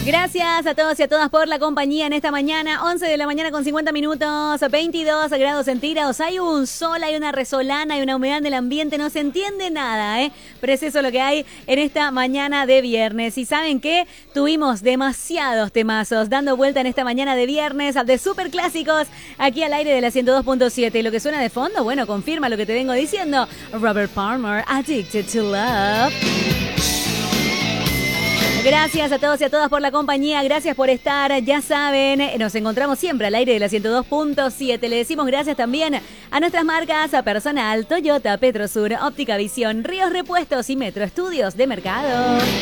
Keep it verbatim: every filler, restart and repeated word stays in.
Gracias a todos y a todas por la compañía en esta mañana, once de la mañana con cincuenta minutos, veintidós grados centígrados. Hay un sol, hay una resolana, hay una humedad en el ambiente, no se entiende nada, ¿eh? Pero es eso lo que hay en esta mañana de viernes. Y ¿saben qué? Tuvimos demasiados temazos dando vuelta en esta mañana de viernes de superclásicos aquí al aire de la ciento dos punto siete. Y lo que suena de fondo, bueno, confirma lo que te vengo diciendo. Robert Palmer, Addicted to Love. Gracias a todos y a todas por la compañía, gracias por estar, ya saben, nos encontramos siempre al aire de la ciento dos punto siete. Le decimos gracias también a nuestras marcas, a Personal, Toyota, Petrosur, Óptica Visión, Ríos Repuestos y Metro Estudios de Mercado.